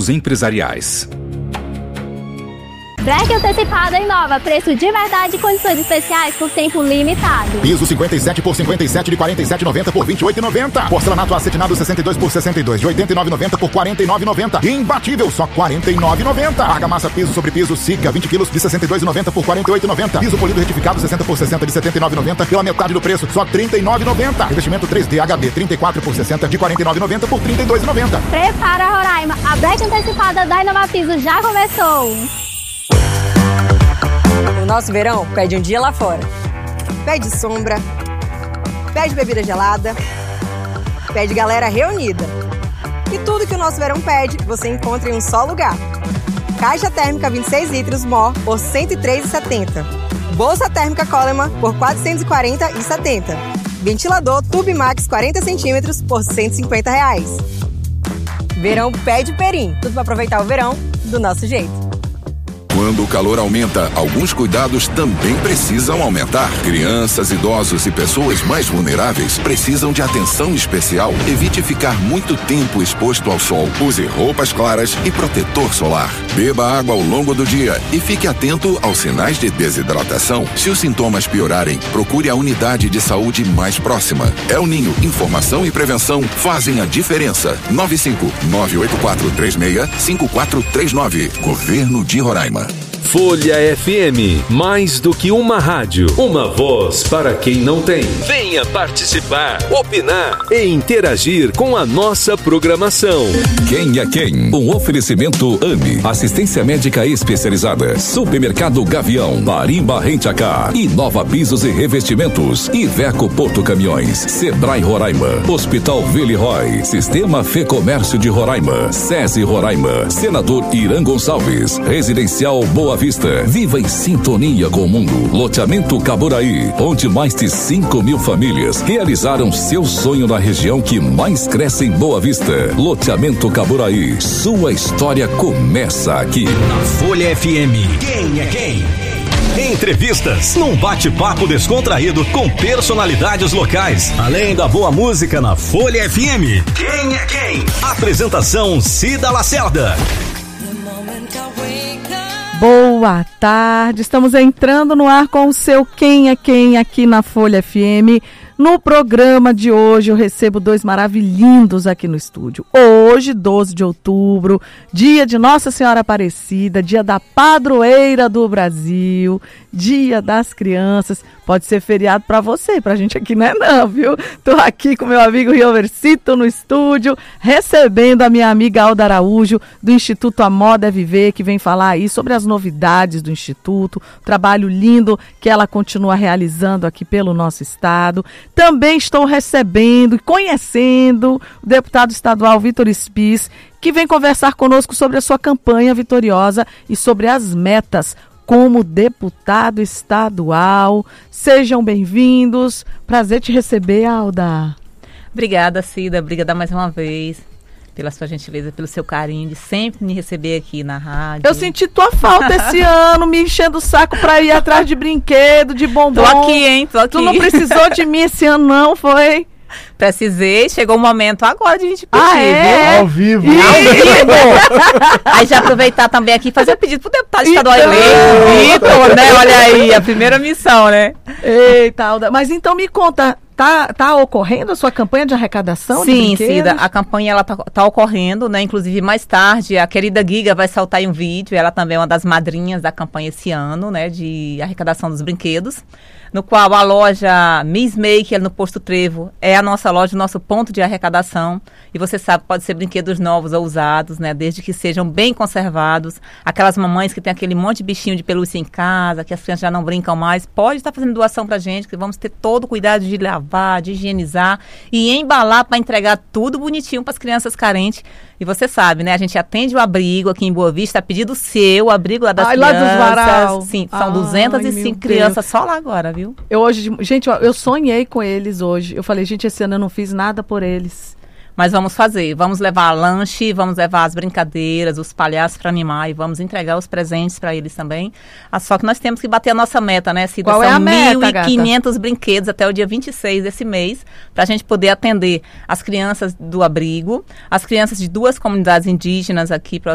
planos empresariais. Black antecipada Inova, preço de verdade e condições especiais por tempo limitado. Piso 57 por 57 de 47,90 por 28,90. Porcelanato acetinado 62 por 62 de 89,90 por 49,90. Imbatível, só 49,90. Argamassa piso sobre piso Sica 20 quilos de 62,90 por 48,90. Piso polido retificado 60 por 60 de 79,90 pela metade do preço, só 39,90. Revestimento 3D HD 34 por 60 de 49,90 por 32,90. Prepara, Roraima, a Black antecipada da Inova Piso já começou. O nosso verão pede um dia lá fora. Pede sombra, pede bebida gelada, pede galera reunida. E tudo que o nosso verão pede, você encontra em um só lugar. Caixa térmica 26 litros Mor por R$ 103,70. Bolsa térmica Coleman por R$ 440,70. Ventilador Turbimax 40 centímetros por R$ 150. Verão pede Perim. Tudo para aproveitar o verão do nosso jeito. Quando o calor aumenta, alguns cuidados também precisam aumentar. Crianças, idosos e pessoas mais vulneráveis precisam de atenção especial. Evite ficar muito tempo exposto ao sol. Use roupas claras e protetor solar. Beba água ao longo do dia e fique atento aos sinais de desidratação. Se os sintomas piorarem, procure a unidade de saúde mais próxima. El Ninho, informação e prevenção fazem a diferença. 95-98436-5439. Governo de Roraima. Folha FM, mais do que uma rádio, uma voz para quem não tem. Venha participar, opinar e interagir com a nossa programação. Quem é quem? Um oferecimento AME, assistência médica especializada. Supermercado Gavião, Marimba Rent-A-Car, Inova Pisos e Revestimentos, Iveco Porto Caminhões, Sebrae Roraima, Hospital Villeroy, Sistema Fê Comércio de Roraima, SESI Roraima, Senador Irã Gonçalves, Residencial Boa Vista. Viva em sintonia com o mundo. Loteamento Caburaí, onde mais de 5.000 famílias realizaram seu sonho na região que mais cresce em Boa Vista. Loteamento Caburaí, sua história começa aqui. Na Folha FM, quem é quem? Entrevistas, num bate-papo descontraído com personalidades locais. Além da boa música na Folha FM. Quem é quem? Apresentação Cida Lacerda. Boa tarde, estamos entrando no ar com o seu Quem é Quem aqui na Folha FM. No programa de hoje eu recebo dois maravilhindos aqui no estúdio. Hoje, 12 de outubro, dia de Nossa Senhora Aparecida, dia da padroeira do Brasil, dia das crianças. Pode ser feriado para você, pra gente aqui não é não, viu? Tô aqui com meu amigo Rioversito no estúdio, recebendo a minha amiga Alda Araújo, do Instituto A Moda é Viver, que vem falar aí sobre as novidades do Instituto, trabalho lindo que ela continua realizando aqui pelo nosso estado. Também estou recebendo e conhecendo o deputado estadual Vitor Spies, que vem conversar conosco sobre a sua campanha vitoriosa e sobre as metas como deputado estadual. Sejam bem-vindos. Prazer te receber, Alda. Obrigada, Cida. Obrigada mais uma vez pela sua gentileza, pelo seu carinho de sempre me receber aqui na rádio. Eu senti tua falta esse ano, me enchendo o saco pra ir atrás de brinquedo, de bombom. Tô aqui, hein? Tô aqui. Tu não precisou de mim esse ano, não, foi? Precisei, chegou o momento agora de a gente pedir, viu? Ao vivo. Aí já aproveitar também aqui e fazer o pedido pro deputado estadual eleito, Vitor, né? Olha aí, a primeira missão, né? Eita, Alda. Mas então me conta, tá ocorrendo a sua campanha de arrecadação? Sim, Cida, a campanha ela tá ocorrendo, né? Inclusive mais tarde a querida Giga vai soltar aí um vídeo, ela também é uma das madrinhas da campanha esse ano, né? De arrecadação dos brinquedos, no qual a loja Miss Maker no Posto Trevo é a nossa loja, o nosso ponto de arrecadação. E você sabe, pode ser brinquedos novos ou usados, né? Desde que sejam bem conservados. Aquelas mamães que tem aquele monte de bichinho de pelúcia em casa, que as crianças já não brincam mais, pode estar fazendo doação pra gente, que vamos ter todo o cuidado de lavar, de higienizar e embalar para entregar tudo bonitinho para as crianças carentes. E você sabe, né? A gente atende o abrigo aqui em Boa Vista, a pedido seu, o abrigo lá das crianças. Lá dos Varal. Sim, são 205 crianças só lá agora, viu? Eu sonhei com eles hoje. Eu falei, gente, esse ano eu não fiz nada por eles. Mas vamos fazer, vamos levar lanche, vamos levar as brincadeiras, os palhaços para animar e vamos entregar os presentes para eles também. Só que nós temos que bater a nossa meta, né, Cida? Qual é a meta, 1.500 brinquedos até o dia 26 desse mês, para a gente poder atender as crianças do abrigo, as crianças de 2 comunidades indígenas aqui